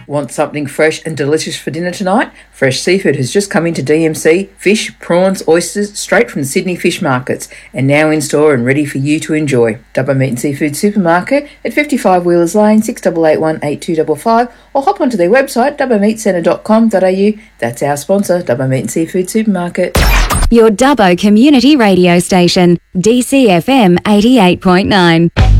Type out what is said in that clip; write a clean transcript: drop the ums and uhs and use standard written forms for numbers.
Want something fresh and delicious for dinner tonight? Fresh Seafood has just come into DMC. Fish, prawns, oysters, straight from the Sydney fish markets, and now in store and ready for you to enjoy. Dubbo Meat and Seafood Supermarket at 55 Wheelers Lane, 6881 8255, or hop onto their website, dubbomeatcentre.com.au. That's our sponsor, Dubbo Meat and Seafood Supermarket. Your Dubbo Community Radio Station, DCFM 88.9.